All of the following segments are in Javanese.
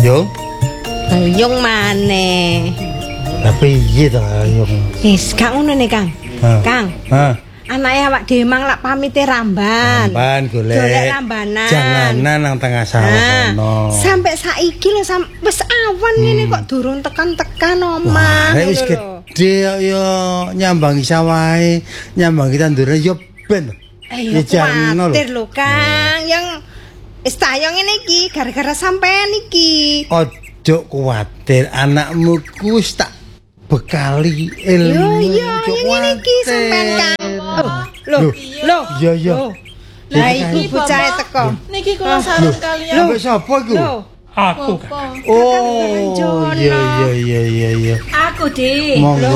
Yung? Yung maneh. Tapi iya to yung. Wis, gak ngono nih, Kang. Kang. Anake awak dhewe mang lak pamite ramban. Ramban golek rambanan. Janganan nang tengah sawah kono. Sampai saiki lho wis awan ngene kok durung tekan-tekan omah. Wis gede yo nyambangi sawahe, nyambangi tandure yo ben. Ya kuwatir lho, Kang. Yang istayong ngene iki gara-gara sampean iki. Ojo kuwatir, anakmu ku wis tak bekali ilmu. Yo ngene iki sampean, Kang. Loh. Iya. Lah iki bocah teko. Niki kula sareng kalian. Lho, sapa iku? Aku. Oh, iya. Aku, Dik. Monggo.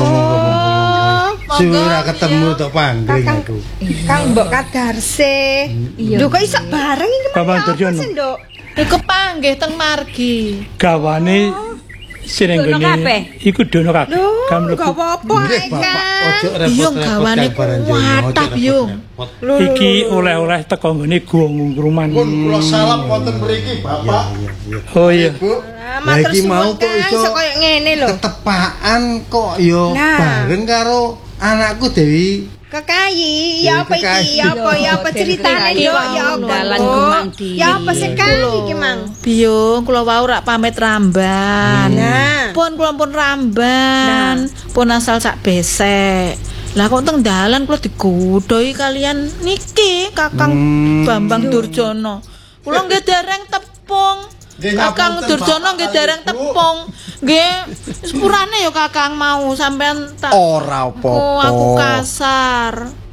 Sudah ketemu tok panggring aku. Kang mbok kadarse. Lho kok iso bareng iki Bapak Durjono. Kepanggih teng margi. Gawane sing nggone iku dono kabeh. Gak apa-apa ae, Kang. Ojo Yung gawane kuatap yung. Iki oleh-oleh teko nggone Guwa Ngungkruman. Pun kula salam wonten mriki, Bapak. Oh iya. Lah iki mau kok iso koyo ngene lho. Ketepaan kok yo bareng karo anakku Dewi. Kekayi, ya apa iki? Ya apa ceritane yo? Ya apa? Ya apa sekali iki, Mang? Biyung kula wau rak pamit ramban. Pun kula pun ramban, pun asal sak besek. Lah kok teng dalan kula digodhoi kalian niki Kakang Bambang Durjono. Kula nggih dereng tepung. Kakang Durjono nggih dereng tepung. Nggih, sepurane ya Kakang mau sampean tak ora apa-apa. Aku kasar.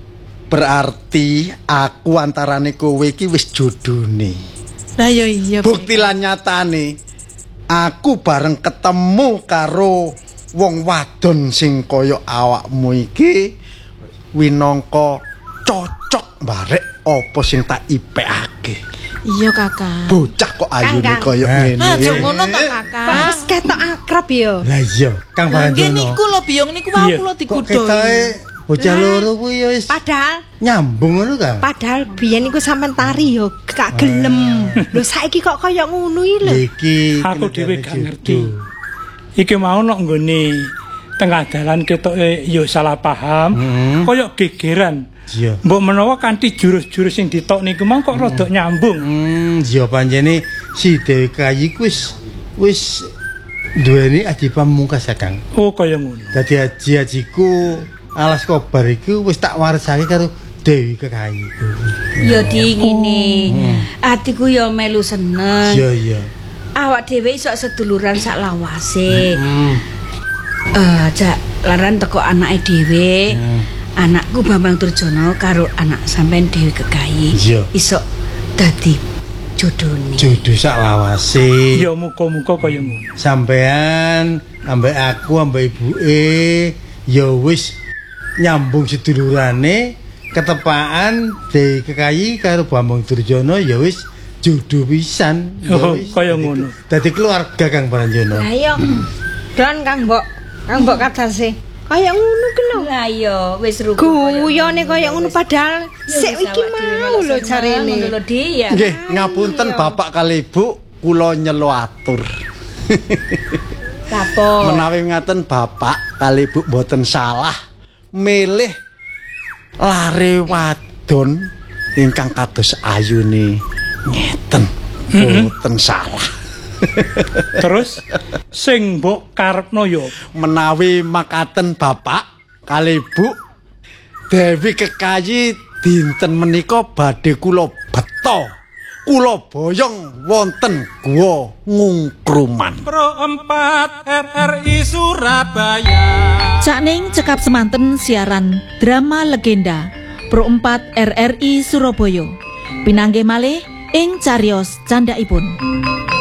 Berarti aku antarane kowe iki wis jodone. Lah ya iya. Bukti lan nyatane aku bareng ketemu karo wong wadon sing kaya awakmu iki winangka cocok barek apa sing tak ipekake. Iya Kakang. Bocah kok ayune kaya ngene. Aja ngono to Kakang. Pas ketok akrab yo. Lah iya, Kang Baranjono. Nggih niku lho Biyung niku wau kula digodhoi. Ketoke bocah loro kuwi ya wis Padahal nyambung ngono kan. Padahal biyen iku sampean tari yo gak gelem. Lho saiki kok kaya ngono iki lho. Iki Aku dhewe gak ngerti. Iki mau nok nggone tengah dalan ketoke yo salah paham, kaya gegeran. Iya. Mbok menawa kanthi jurus-jurus sing ditok niku mau kok rada nyambung. Iya panjene si Dewi Kayi wis duweni aji pamungkas ya, Kang. Oh kaya ngono. Dadi aji-ajiku alas kobar iku wis tak warisake karo Dewi Kayi. Ya di ngene. Atiku ya melu seneng. Iya. Awak dhewe iso seduluran sak lawase. Jak laran teko anake dhewe. Anakku Bambang Durjono karo anak sampean Dewi Kekayi iso dadi jodone. Jodoh sak lawase. Ya muga-muga kaya ngono. Sampean ambek aku ambek ibuke ya wis nyambung sedulurane, ketepaan Dewi Kekayi karo Bambang Durjono ya wis jodoh pisan. Oh, kaya ngono. Dadi keluarga Kang Baranjono. Lah iya. Don Kang Mbok kadarse. Kaya ngono ki lho. Lah iya wis rugi. Guyone kaya ngono padahal sik iki mau lho jarene. Ngono lho Di ya. Nggih, ngapunten Bapak kali Ibu, kula nyelu atur. Kapok. Menawi ngaten Bapak kali Ibu mboten salah milih lare wadon ingkang kados ayune ngeten. Mboten salah. Terus sing mbok karepno yo menawi makaten Bapak kali Ibu Dewi Kekayi dinten menika badhe kula beto kula boyong wonten Guwa Ngungkruman. Pro 4 RRI Surabaya. Cakning cekap semanten siaran drama legenda Pro 4 RRI Surabaya. Pinanggih malih ing cariyos candhaipun.